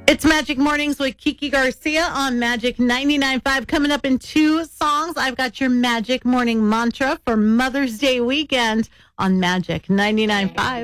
It's Magic Mornings with Kiki Garcia on Magic 99.5. Coming up in 2 songs, I've got your Magic Morning mantra for Mother's Day weekend on Magic 99.5.